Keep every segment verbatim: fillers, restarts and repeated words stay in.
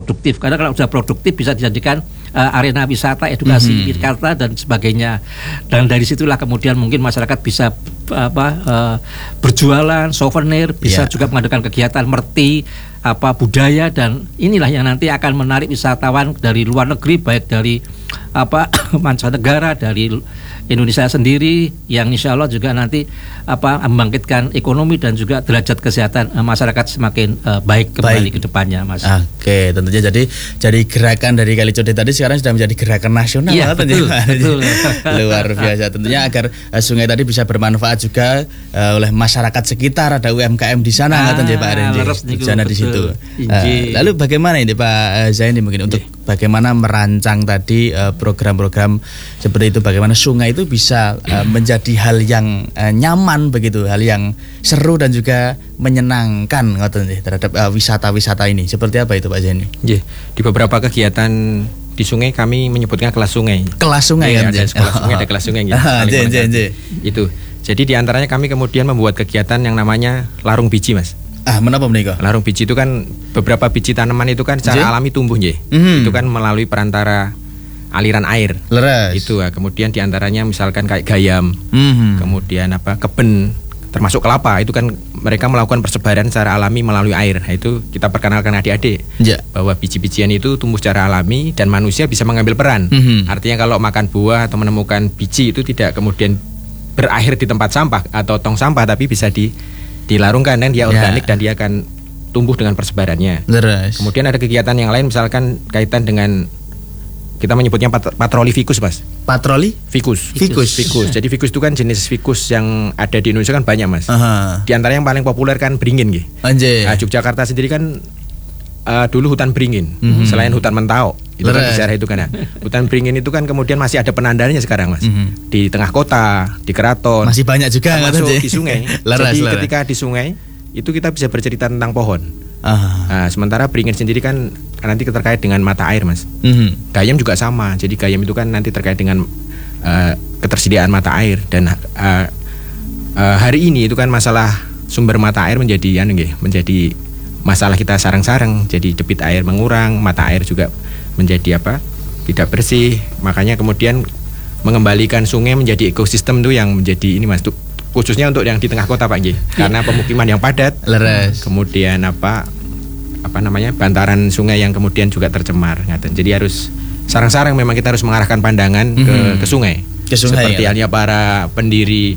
produktif. Karena kalau sudah produktif bisa dijadikan uh, arena wisata, edukasi mm-hmm. wisata dan sebagainya. Dan dari situlah kemudian mungkin masyarakat bisa apa uh, berjualan souvenir, bisa yeah. juga mengadakan kegiatan merti apa budaya, dan inilah yang nanti akan menarik wisatawan dari luar negeri, baik dari apa mancanegara, dari Indonesia sendiri, yang insya Allah juga nanti apa membangkitkan ekonomi dan juga derajat kesehatan uh, masyarakat semakin uh, baik kembali baik. ke depannya, Mas. Oke, tentunya jadi jadi gerakan dari Kalijodo tadi sekarang sudah menjadi gerakan nasional. Iya, betul, betul. Luar biasa. Tentunya agar uh, sungai tadi bisa bermanfaat juga uh, oleh masyarakat sekitar, ada U M K M di sana, ah, Pak Renji. Di sana di situ. Uh, lalu bagaimana ini Pak Zaini mungkin untuk Inji. bagaimana merancang tadi uh, program-program seperti itu, bagaimana sungai itu bisa uh, menjadi hal yang uh, nyaman begitu, hal yang seru dan juga menyenangkan terhadap uh, wisata-wisata ini. Seperti apa itu Pak Zaini? Yeah. Di beberapa kegiatan di sungai kami menyebutnya kelas sungai. Kelas sungai ya, kan? Ada sekolah sungai, ada kelas sungai gitu. J, J, J. Itu. Jadi diantaranya kami kemudian membuat kegiatan yang namanya larung biji, Mas. Ah, menapa menika? Larung biji itu kan beberapa biji tanaman itu kan secara J? alami tumbuh, nggih. Mm-hmm. Itu kan melalui perantara aliran air. Leres. Itu ya. Kemudian diantaranya misalkan kayak gayam, mm-hmm. kemudian apa keben, termasuk kelapa. Itu kan mereka melakukan persebaran secara alami melalui air. Nah, itu kita perkenalkan adik-adik yeah. bahwa biji-bijian itu tumbuh secara alami dan manusia bisa mengambil peran. Mm-hmm. Artinya kalau makan buah atau menemukan biji itu tidak kemudian berakhir di tempat sampah atau tong sampah, tapi bisa di dilarungkan dan dia organik yeah. dan dia akan tumbuh dengan persebarannya. Terus. Kemudian ada kegiatan yang lain misalkan kaitan dengan kita menyebutnya pat- patroli fikus, Mas. Patroli? Fikus. Fikus. Fikus. Jadi fikus itu kan jenis fikus yang ada di Indonesia kan banyak, Mas. Aha. Di antara yang paling populer kan beringin, nggih. Anjay. Nah, Yogyakarta sendiri kan uh, dulu hutan beringin. Mm-hmm. Selain hutan mentau. Itu kan di daerah itu kan ya. Hutan beringin itu kan kemudian masih ada penandanya sekarang, Mas. Mm-hmm. Di tengah kota, di keraton. Masih banyak juga masuk di sungai. Leras, Jadi leras. ketika di sungai itu kita bisa bercerita tentang pohon. Aha. Nah, sementara beringin sendiri kan nanti terkait dengan mata air, Mas. Mm-hmm. Gayam juga sama. Jadi gayam itu kan nanti terkait dengan uh, ketersediaan mata air, dan uh, uh, hari ini itu kan masalah sumber mata air menjadi anu nggih, menjadi masalah kita sarang-sarang. Jadi debit air mengurang, mata air juga menjadi apa? Tidak bersih. Makanya kemudian mengembalikan sungai menjadi ekosistem tuh yang menjadi ini, Mas, tuh, khususnya untuk yang di tengah kota, Pak nggih. Karena pemukiman yang padat. Leres. Kemudian apa apa namanya? bantaran sungai yang kemudian juga tercemar, ngaten. Jadi harus sarang-sarang memang kita harus mengarahkan pandangan ke mm-hmm. ke sungai. Ke sungai. Seperti ya? halnya para pendiri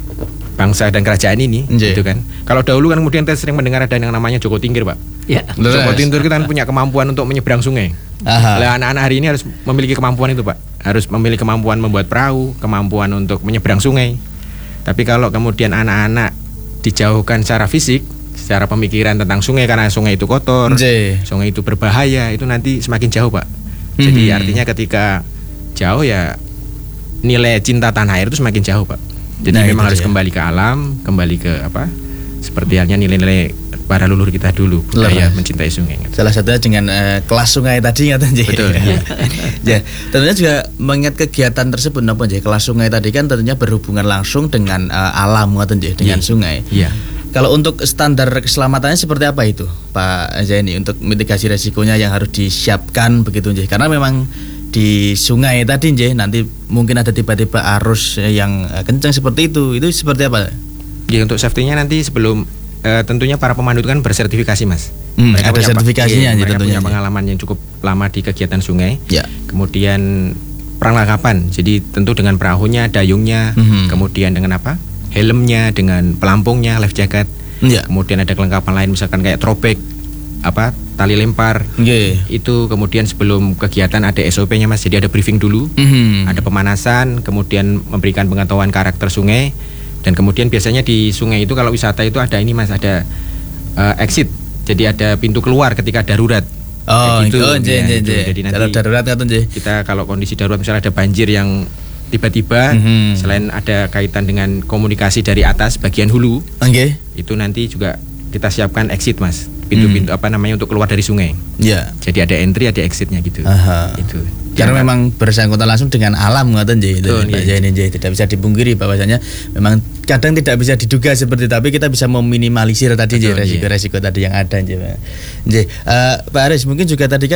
bangsa dan kerajaan ini, Nje. gitu kan. Kalau dahulu kan kemudian kita sering mendengar ada yang namanya Joko Tingkir, Pak. Ya. Joko Tingkir kita kan punya kemampuan untuk menyeberang sungai. Lah anak-anak hari ini harus memiliki kemampuan itu, Pak. Harus memiliki kemampuan membuat perahu, kemampuan untuk menyeberang sungai. Tapi kalau kemudian anak-anak dijauhkan secara fisik, secara pemikiran tentang sungai karena sungai itu kotor, Nje. sungai itu berbahaya, itu nanti semakin jauh, Pak. Jadi hmm. artinya ketika jauh ya nilai cinta tanah air itu semakin jauh, Pak. Jadi nah, memang harus ya. kembali ke alam, kembali ke apa? Seperti halnya nilai-nilai para leluhur kita dulu, budaya mencintai sungai. Salah satunya dengan uh, kelas sungai tadi ngaten nggih. Betul. Ya. Ya, tentunya juga mengingat kegiatan tersebut napa nggih, kelas sungai tadi kan tentunya berhubungan langsung dengan uh, alam ngaten nggih, dengan yeah. sungai. Iya. Kalau untuk standar keselamatannya seperti apa itu, Pak Zaini, untuk mitigasi resikonya yang harus disiapkan begitu nggih? Karena memang di sungai tadi nggih nanti mungkin ada tiba-tiba arus yang kencang seperti itu. Itu seperti apa? Ya, untuk safety-nya nanti sebelum uh, tentunya para pemandu itu kan bersertifikasi, Mas. Hmm, mereka ada punya, sertifikasinya iya, mereka tentunya. Punya pengalaman yang cukup lama di kegiatan sungai. Ya. Kemudian perlengkapan. Jadi tentu dengan perahunya, dayungnya, mm-hmm. kemudian dengan apa? Helmnya, dengan pelampungnya, life jacket. Ya. Kemudian ada kelengkapan lain misalkan kayak trobek, apa? Tali lempar. Yeah. Itu kemudian sebelum kegiatan ada S O P-nya, Mas. Jadi ada briefing dulu. Mm-hmm. Ada pemanasan, kemudian memberikan pengetahuan karakter sungai. Dan kemudian biasanya di sungai itu kalau wisata itu ada ini, Mas, ada uh, exit. Jadi ada pintu keluar ketika darurat. Oh, gitu. Oh, ya, j, j, j. Jadi nanti kalau darurat kan tuh, kita kalau kondisi darurat misalnya ada banjir yang tiba-tiba, mm-hmm. selain ada kaitan dengan komunikasi dari atas bagian hulu, okay. itu nanti juga kita siapkan exit, Mas. Pintu-pintu mm. apa namanya untuk keluar dari sungai. Ya. Yeah. Jadi ada entry, ada exitnya gitu. Aha. Itu. Karena ya, memang bersangkutan langsung dengan alam ngoten nggih. Tidak bisa dipungkiri bahwasanya memang kadang tidak bisa diduga seperti, tapi kita bisa meminimalisir tadi nggih resiko-resiko tadi yang ada nggih. Nggih. Uh, Pak Aris, mungkin juga tadi kan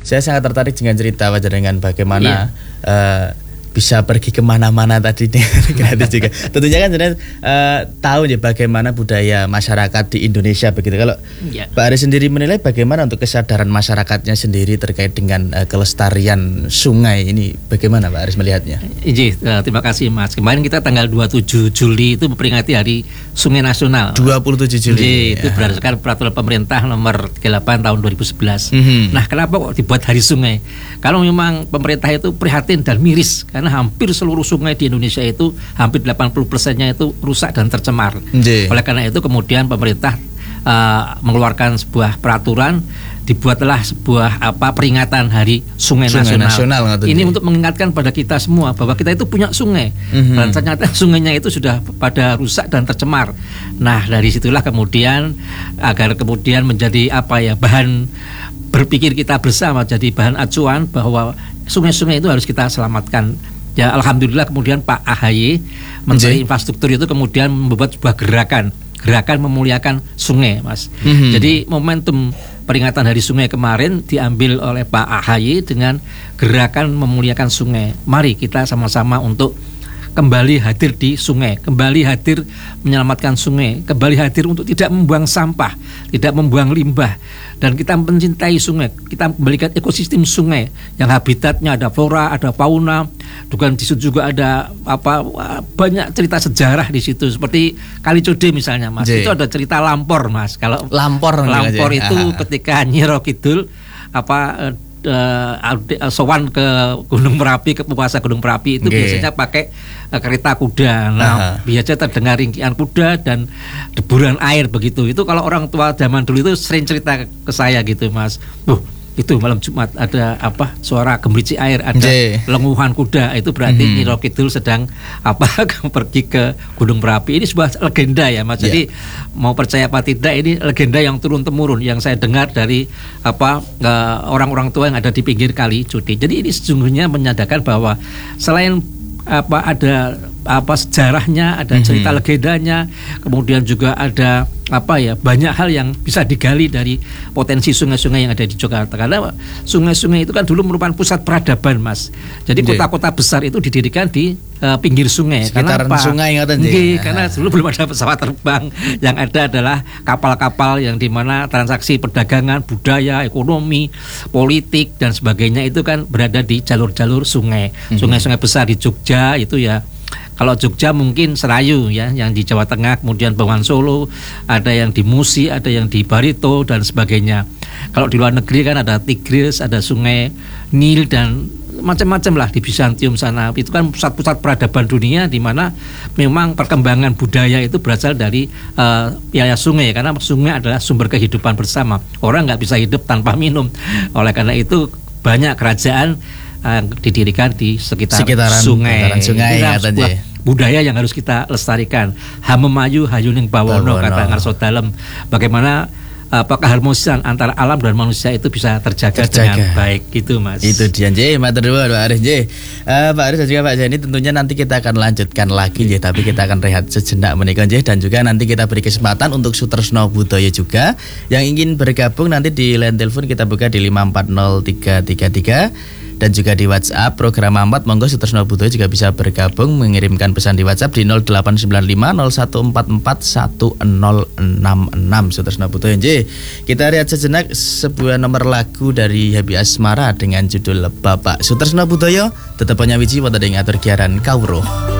saya sangat tertarik dengan cerita panjenengan bagaimana yeah. uh, bisa pergi kemana-mana tadi gratis juga. Tentunya kan sebenarnya uh, tahu ya bagaimana budaya masyarakat di Indonesia begitu. Kalau ya. Pak Aris sendiri menilai bagaimana untuk kesadaran masyarakatnya sendiri terkait dengan uh, kelestarian sungai ini, bagaimana Pak Aris melihatnya? Iji, uh, terima kasih Mas. Kemarin kita tanggal dua puluh tujuh Juli itu memperingati Hari Sungai Nasional. dua puluh tujuh Juli. Iji, itu ya. Berdasarkan peraturan pemerintah nomor tiga puluh delapan tahun dua ribu sebelas. Mm-hmm. Nah, kenapa kok dibuat Hari Sungai? Kalau memang pemerintah itu prihatin dan miris kan. Karena hampir seluruh sungai di Indonesia itu hampir delapan puluh persennya itu rusak dan tercemar. Jee. Oleh karena itu kemudian pemerintah uh, mengeluarkan sebuah peraturan, dibuatlah sebuah apa peringatan Hari Sungai, sungai Nasional. Nasional Ini untuk mengingatkan pada kita semua bahwa kita itu punya sungai. Mm-hmm. Dan ternyata sungainya itu sudah pada rusak dan tercemar. Nah, dari situlah kemudian agar kemudian menjadi apa ya bahan berpikir kita bersama, jadi bahan acuan bahwa sungai-sungai itu harus kita selamatkan. Ya, alhamdulillah kemudian Pak A H Y Menteri Jee. Infrastruktur itu kemudian membuat sebuah gerakan, gerakan memuliakan sungai, Mas. Mm-hmm. Jadi momentum peringatan Hari Sungai kemarin diambil oleh Pak A H Y dengan gerakan memuliakan sungai. Mari kita sama-sama untuk kembali hadir di sungai, kembali hadir menyelamatkan sungai, kembali hadir untuk tidak membuang sampah, tidak membuang limbah, dan kita mencintai sungai, kita kembalikan ekosistem sungai yang habitatnya ada flora, ada fauna, bukan di situ juga ada apa banyak cerita sejarah di situ seperti Kali Code misalnya, Mas. Jee. Itu ada cerita lampor, Mas. Kalau lampor, lampor itu ah. ketika Nyi Roro Kidul apa Uh, sowan ke Gunung Merapi, ke penguasa Gunung Merapi itu okay. biasanya pakai uh, kereta kuda. Nah, uh-huh. biasanya terdengar ringkian kuda dan deburan air begitu. Itu kalau orang tua zaman dulu itu sering cerita ke saya gitu, Mas. Uh, itu malam Jumat ada apa suara gemericik air, ada Jee. lenguhan kuda, itu berarti mm-hmm. Nyi Roro Kidul sedang apa pergi ke Gunung Merapi. Ini sebuah legenda ya, Mas. Yeah. Jadi mau percaya apa tidak, ini legenda yang turun temurun yang saya dengar dari apa uh, orang-orang tua yang ada di pinggir Kali Code. Jadi ini sesungguhnya menyadarkan bahwa selain apa ada apa sejarahnya, ada cerita mm-hmm. legendanya, kemudian juga ada apa ya banyak hal yang bisa digali dari potensi sungai-sungai yang ada di Jakarta. Karena sungai-sungai itu kan dulu merupakan pusat peradaban, Mas. Jadi Jee. kota-kota besar itu didirikan di uh, pinggir sungai. Sekitaran Kenapa? sungai ngoten Nggih, karena dulu belum ada pesawat terbang. Yang ada adalah kapal-kapal yang dimana transaksi perdagangan, budaya, ekonomi, politik dan sebagainya itu kan berada di jalur-jalur sungai. Mm-hmm. Sungai-sungai besar di Jogja itu ya. Kalau Jogja mungkin Serayu ya, yang di Jawa Tengah, kemudian Bengawan Solo, ada yang di Musi, ada yang di Barito dan sebagainya. Kalau di luar negeri kan ada Tigris, ada Sungai Nil dan macam-macam lah di Bizantium sana. Itu kan pusat-pusat peradaban dunia di mana memang perkembangan budaya itu berasal dari uh, ya sungai, karena sungai adalah sumber kehidupan bersama. Orang nggak bisa hidup tanpa minum. Oleh karena itu banyak kerajaan Uh, didirikan di sekitar sekitaran sungai. sungai ya, sebuah budaya yang harus kita lestarikan. Hamemayu hayuning bawono, kata Ngarso Dalem. Bagaimana apa keharmonisan antara alam dan manusia itu bisa terjaga, terjaga. dengan baik gitu, Mas. Itu dia J, matur nuwun Pak Aris J. Uh, Pak Aris dan juga Pak Jani, tentunya nanti kita akan lanjutkan lagi J, tapi kita akan rehat sejenak menika J, dan juga nanti kita beri kesempatan untuk Sutresno Budoyo juga yang ingin bergabung. Nanti di line telepon kita buka di lima empat nol tiga tiga tiga. Dan juga di WhatsApp program Ampat, monggo Sutresno Budoyo juga bisa bergabung mengirimkan pesan di WhatsApp di nol delapan sembilan lima nol satu empat empat satu nol enam enam Sutresno Budoyo. J, kita lihat sejenak sebuah nomor lagu dari Happy Asmara dengan judul Bapak Sutresno Budoyo. Tetap punya wiji wonten ing atur giaran kawruh.